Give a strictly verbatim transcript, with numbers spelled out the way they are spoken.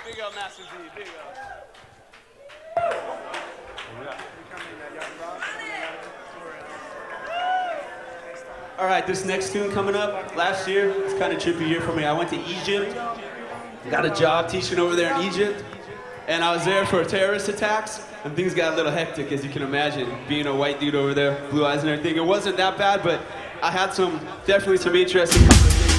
Big up, Master P. Big up. All right, this next tune coming up. Last year, it's kind of trippy year for me. I went to Egypt, got a job teaching over there in Egypt, and I was there for terrorist attacks, and things got a little hectic, as you can imagine, being a white dude over there, blue eyes and everything. It wasn't that bad, but I had some, definitely some interesting